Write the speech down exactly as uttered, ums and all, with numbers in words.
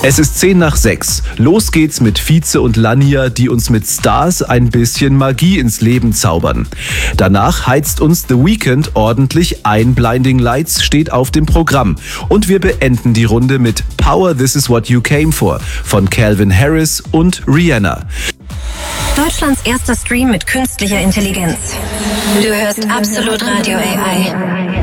Es ist zehn nach sechs. Los geht's mit Fize und Lania, die uns mit Stars ein bisschen Magie ins Leben zaubern. Danach heizt uns The Weeknd ordentlich ein. Blinding Lights steht auf dem Programm. Und wir beenden die Runde mit Power This Is What You Came For von Calvin Harris und Rihanna. Deutschlands erster Stream mit künstlicher Intelligenz. Du hörst Absolut Radio A I.